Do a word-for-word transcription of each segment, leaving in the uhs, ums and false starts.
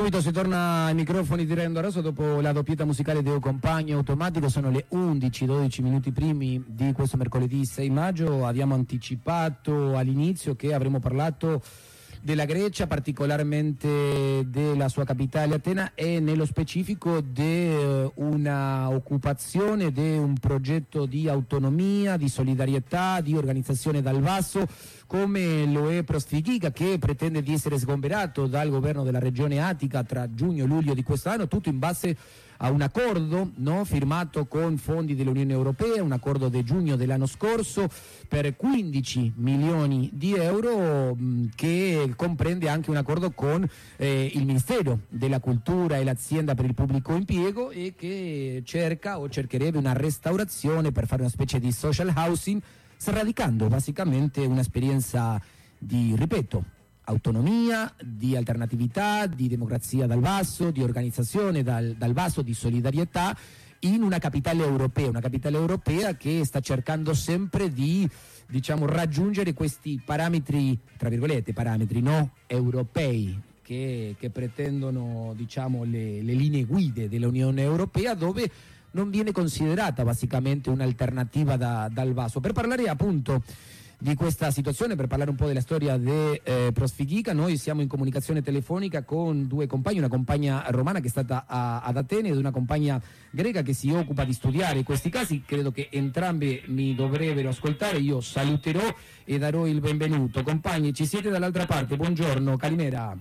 Subito si torna ai microfoni di Rendo Rosso dopo la doppietta musicale Deo Compagno Automatico. Sono le undici dodici minuti primi di questo mercoledì sei maggio. Abbiamo anticipato all'inizio che avremmo parlato della Grecia, particolarmente della sua capitale Atena, e nello specifico di una occupazione, di un progetto di autonomia, di solidarietà, di organizzazione dal basso, come lo è Prosfigica, che pretende di essere sgomberato dal governo della regione Attica tra giugno e luglio di quest'anno, tutto in base a un accordo, no, firmato con fondi dell'Unione Europea, un accordo di giugno dell'anno scorso per quindici milioni di euro, mh, che comprende anche un accordo con eh, il Ministero della Cultura e l'Azienda per il Pubblico Impiego, e che cerca o cercherebbe una restaurazione per fare una specie di social housing, sradicando basicamente un'esperienza di, ripeto, autonomia, di alternatività, di democrazia dal basso, di organizzazione dal, dal basso, di solidarietà in una capitale europea, una capitale europea che sta cercando sempre di, diciamo, raggiungere questi parametri, tra virgolette, parametri no europei, che, che pretendono, diciamo, le, le linee guide dell'Unione Europea, dove non viene considerata basicamente un'alternativa da, dal basso. Per parlare appunto di questa situazione, per parlare un po' della storia di eh, Prosfigica, noi siamo in comunicazione telefonica con due compagni, una compagna romana che è stata a, ad Atene ed una compagna greca che si occupa di studiare questi casi. Credo che entrambe mi dovrebbero ascoltare, io saluterò e darò il benvenuto. Compagni, ci siete dall'altra parte, buongiorno, Calimera.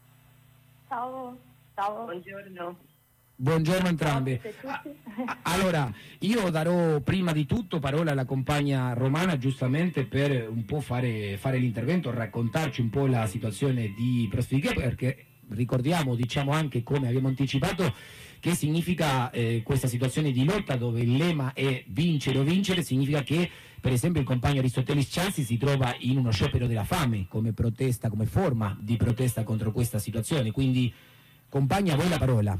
Ciao, ciao, buongiorno. Buongiorno a entrambe. Allora, io darò prima di tutto parola alla compagna romana, giustamente per un po' fare, fare l'intervento, raccontarci un po' la situazione di Prosfigica, perché ricordiamo, diciamo anche come abbiamo anticipato, che significa eh, questa situazione di lotta dove il lema è vincere o vincere. Significa che, per esempio, il compagno Aristotelis Cianci si trova in uno sciopero della fame come protesta, come forma di protesta contro questa situazione. Quindi, compagna, a voi la parola.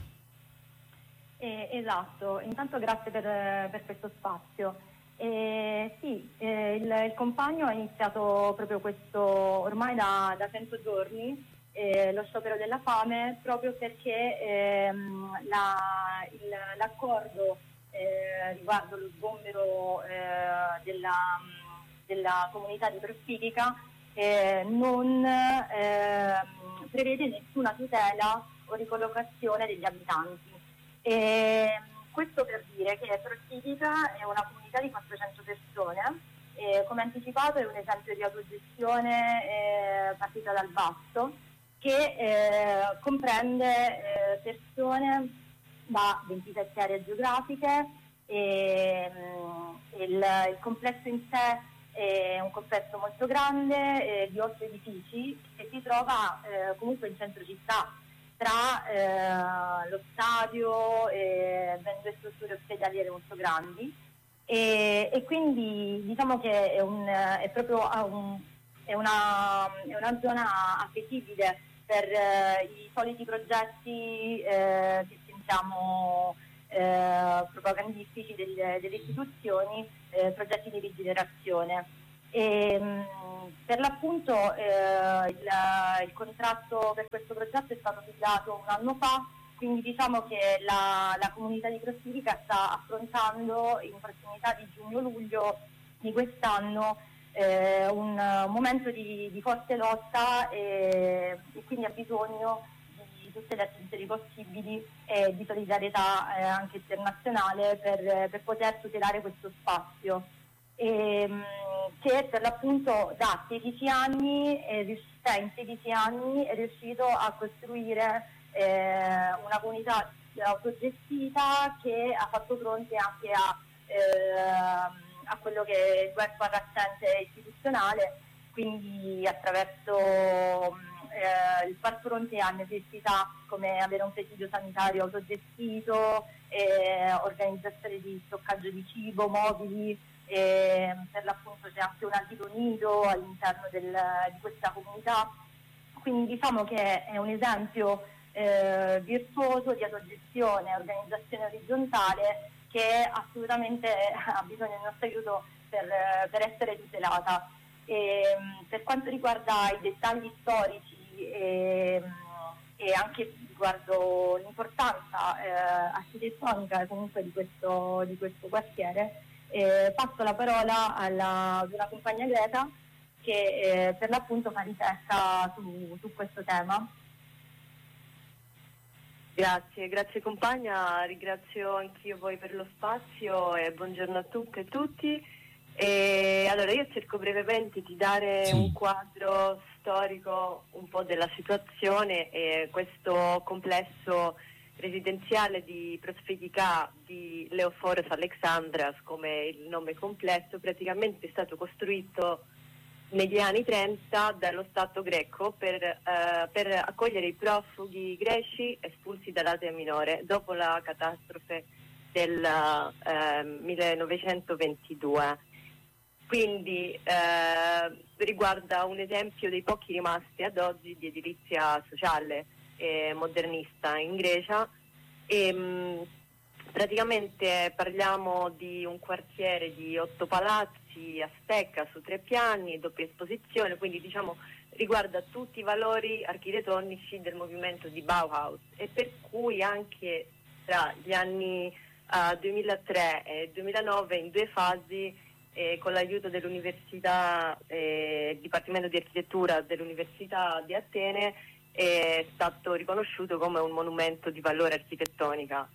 Eh, esatto, intanto grazie per, per questo spazio. Eh, sì, eh, il, il compagno ha iniziato proprio questo ormai da, da cento giorni, eh, lo sciopero della fame, proprio perché ehm, la, il, l'accordo eh, riguardo lo sgombero eh, della, della comunità di Prosfigica eh, non eh, prevede nessuna tutela o ricollocazione degli abitanti. E questo per dire che Prosfigica è una comunità di quattrocento persone, e come anticipato è un esempio di autogestione eh, partita dal basso, che eh, comprende eh, persone da ventisette aree geografiche, e mh, il, il complesso in sé è un complesso molto grande eh, di otto edifici che si trova eh, comunque in centro città, tra eh, lo stadio e ben due strutture ospedaliere molto grandi, e, e quindi diciamo che è, un, è proprio un, è una, è una zona appetibile per eh, i soliti progetti eh, che sentiamo eh, propagandistici delle, delle istituzioni, eh, progetti di rigenerazione. E, mh, per l'appunto eh, il, il contratto per questo progetto è stato siglato un anno fa, quindi diciamo che la, la comunità di Prosfigica sta affrontando in prossimità di giugno-luglio di quest'anno eh, un, un momento di, di forte lotta, e, e quindi ha bisogno di tutte le attenzioni possibili e di solidarietà eh, anche internazionale per, per poter tutelare questo spazio. E, che per l'appunto da sedici anni, è riuscita, in sedici anni è riuscito a costruire eh, una comunità autogestita che ha fatto fronte anche a, eh, a quello che è il welfare assente istituzionale, quindi attraverso eh, il far fronte a necessità come avere un presidio sanitario autogestito, eh, organizzazione di stoccaggio di cibo, mobili. E per l'appunto c'è anche un asilo nido all'interno del, di questa comunità, quindi diciamo che è un esempio eh, virtuoso di autogestione e organizzazione orizzontale che assolutamente ha bisogno del nostro aiuto per, per essere tutelata. E, per quanto riguarda i dettagli storici e, e anche riguardo l'importanza eh, architettonica comunque di questo, di questo quartiere, eh, passo la parola alla, ad una compagna Greta che eh, per l'appunto fa ricerca su, su questo tema. Grazie, grazie compagna, ringrazio anch'io voi per lo spazio e buongiorno a tutte e tutti. E allora io cerco brevemente di dare sì. un quadro storico un po' della situazione. E questo complesso residenziale di Prospegica di Leoforos Alexandras, come il nome completo, praticamente è stato costruito negli anni trenta dallo Stato greco per, eh, per accogliere i profughi greci espulsi dall'Asia Minore dopo la catastrofe del eh, millenovecentoventidue. Quindi eh, riguarda un esempio dei pochi rimasti ad oggi di edilizia sociale e modernista in Grecia e mh, praticamente parliamo di un quartiere di otto palazzi a stecca su tre piani, doppia esposizione, quindi diciamo riguarda tutti i valori architettonici del movimento di Bauhaus e per cui anche tra gli anni uh, duemilatré e duemilanove in due fasi eh, con l'aiuto dell'Università, eh, il Dipartimento di Architettura dell'Università di Atene è stato riconosciuto come un monumento di valore architettonica.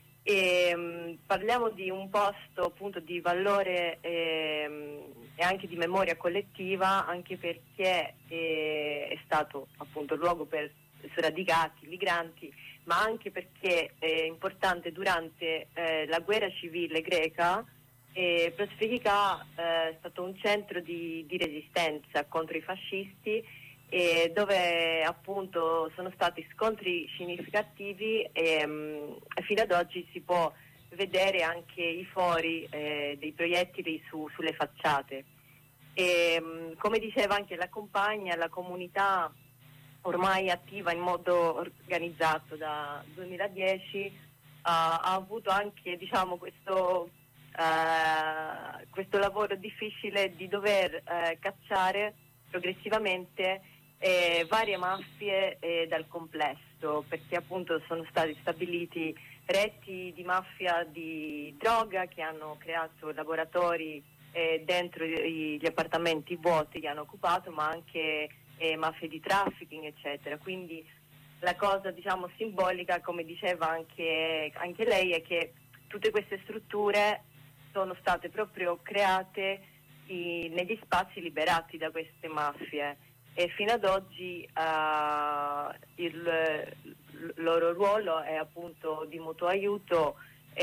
E, um, parliamo di un posto appunto di valore ehm, e anche di memoria collettiva, anche perché eh, è stato appunto il luogo per sradicati, migranti, ma anche perché è importante durante eh, la guerra civile greca. E Prospegica eh, è stato un centro di, di resistenza contro i fascisti e dove appunto sono stati scontri significativi e, mh, e fino ad oggi si può vedere anche i fori eh, dei proiettili su, sulle facciate. E, mh, come diceva anche la compagna, la comunità ormai attiva in modo organizzato da duemiladieci ha, ha avuto anche diciamo questo Uh, questo lavoro difficile di dover uh, cacciare progressivamente eh, varie mafie eh, dal complesso, perché appunto sono stati stabiliti reti di mafia di droga che hanno creato laboratori eh, dentro i, gli appartamenti vuoti che hanno occupato, ma anche eh, mafie di trafficking eccetera. Quindi la cosa diciamo simbolica, come diceva anche, anche lei, è che tutte queste strutture sono state proprio create i, negli spazi liberati da queste mafie e fino ad oggi uh, il, il loro ruolo è appunto di mutuo aiuto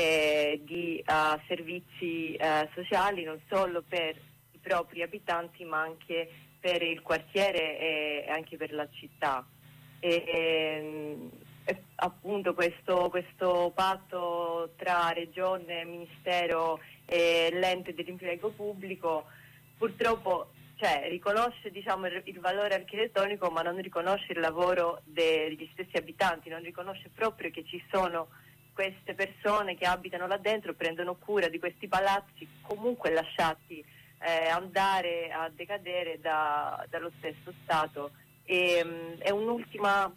e di uh, servizi uh, sociali non solo per i propri abitanti ma anche per il quartiere e anche per la città. E, e, e appunto questo, questo patto tra regione, ministero e l'ente dell'impiego pubblico purtroppo cioè, riconosce diciamo, il, il valore architettonico ma non riconosce il lavoro degli stessi abitanti, non riconosce proprio che ci sono queste persone che abitano là dentro, prendono cura di questi palazzi comunque lasciati eh, andare a decadere da, dallo stesso Stato. E, mh, è un'ultima,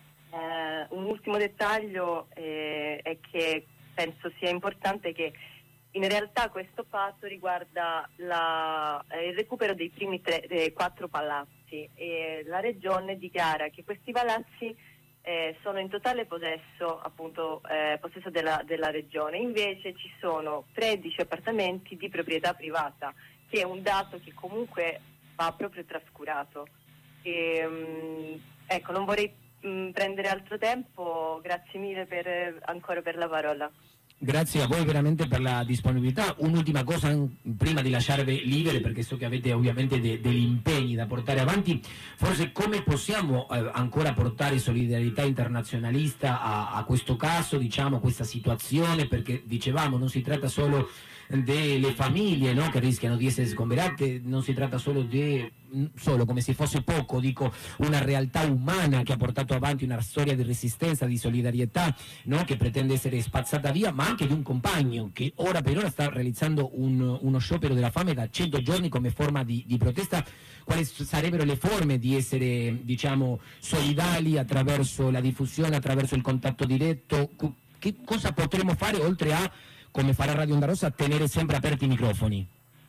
eh, un ultimo dettaglio eh, è che penso sia importante che in realtà questo patto riguarda la, eh, il recupero dei primi tre, eh, quattro palazzi e la regione dichiara che questi palazzi eh, sono in totale possesso, appunto, eh, possesso della, della regione. Invece ci sono tredici appartamenti di proprietà privata, che è un dato che comunque va proprio trascurato. E, mh, ecco, non vorrei mh, prendere altro tempo, grazie mille per, ancora per la parola. Grazie a voi veramente per la disponibilità. Un'ultima cosa prima di lasciarvi libere, perché so che avete ovviamente de, degli impegni da portare avanti, forse come possiamo eh, ancora portare solidarietà internazionalista a, a questo caso, diciamo, a questa situazione, perché dicevamo non si tratta solo delle famiglie, no, che rischiano di essere sgomberate, non si tratta solo di solo come se fosse poco, dico una realtà umana che ha portato avanti una storia di resistenza, di solidarietà, no? Che pretende essere spazzata via, ma anche di un compagno che ora per ora sta realizzando un, uno sciopero della fame da cento giorni come forma di, di protesta. Quali sarebbero le forme di essere, diciamo, solidali attraverso la diffusione, attraverso il contatto diretto? Che cosa potremmo fare oltre a, come farà Radio Onda Rossa, tenere sempre aperti i microfoni?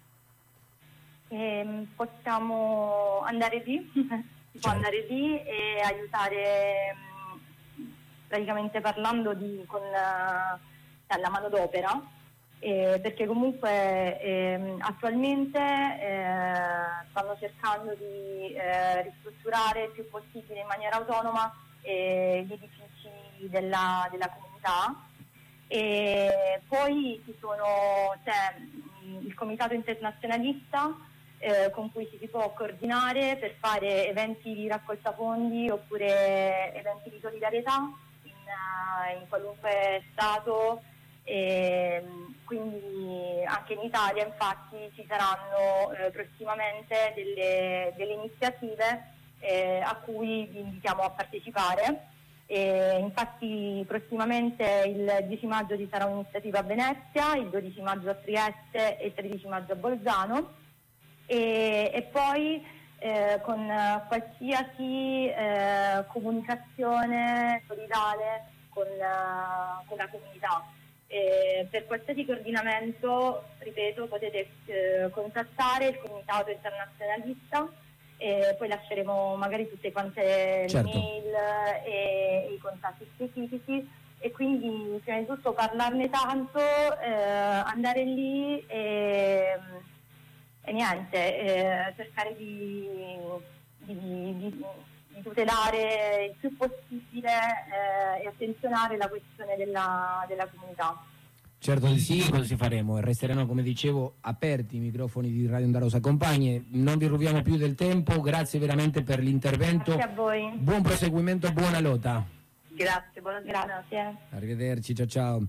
Eh, possiamo andare lì, si può certo. andare lì e aiutare, praticamente parlando di, con la, la manodopera, eh, perché comunque eh, attualmente eh, stanno cercando di eh, ristrutturare il più possibile in maniera autonoma eh, gli edifici della, della comunità, e poi ci sono, c'è il comitato internazionalista eh, con cui ci si può coordinare per fare eventi di raccolta fondi oppure eventi di solidarietà in, uh, in qualunque stato, e quindi anche in Italia infatti ci saranno eh, prossimamente delle, delle iniziative eh, a cui vi invitiamo a partecipare. E infatti prossimamente il dieci maggio ci sarà un'iniziativa a Venezia, il dodici maggio a Trieste e il tredici maggio a Bolzano, e, e poi eh, con qualsiasi eh, comunicazione solidale con, uh, con la comunità. E per qualsiasi coordinamento, ripeto, potete eh, contattare il comitato internazionalista. E poi lasceremo magari tutte quante certo. le mail e, e i contatti specifici, e quindi prima di tutto parlarne tanto, eh, andare lì e, e niente, eh, cercare di, di, di, di tutelare il più possibile eh, e attenzionare la questione della, della comunità. Certo di sì, così faremo, e resteranno, come dicevo, aperti i microfoni di Radio Onda Rossa. Compagne, non vi rubiamo più del tempo, grazie veramente per l'intervento. Grazie a voi. Buon proseguimento, buona lotta. Grazie, buona Grazie. Arrivederci, ciao ciao.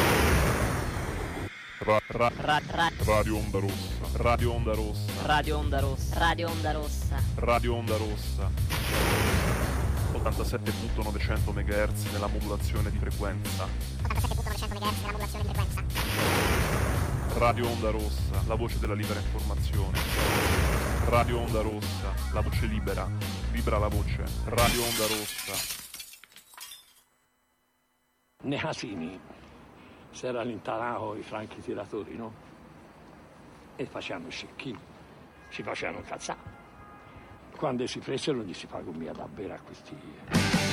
Ra, ra, ra, ra. Radio Onda Rossa, Radio Onda Rossa, Radio Onda Rossa, Radio Onda Rossa, Radio Onda Rossa. ottantasette virgola novecento megahertz nella modulazione di frequenza. ottantasette virgola novecento megahertz nella modulazione di frequenza. Radio Onda Rossa, la voce della libera informazione. Radio Onda Rossa, la voce libera, libera la voce. Radio Onda Rossa. Nei casini si erano intanati i franchi tiratori, no? E facevano scecchini, si facevano cazzare. Quando si presero gli si fa come da bere a questi